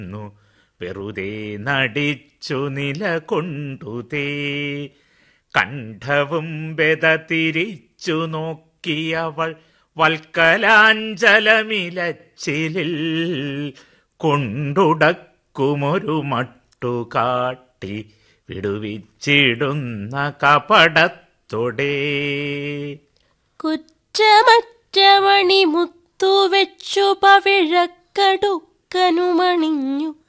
വെറുതെ നടിച്ചു നിലകൊണ്ടുതേ. കണ്ഠവും ബെത തിരിച്ചു നോക്കിയവൾ വൽക്കലാഞ്ചലമിലച്ചിലിൽ കൊണ്ടുടക്കുമൊരു മട്ടുകാട്ടി വിടുവിച്ചിടുന്ന കപടത്തൊടേ. കുറ്റമറ്റ മണിമുത്തുവെച്ചു പവിഴക്കടുക്കനുമണിഞ്ഞു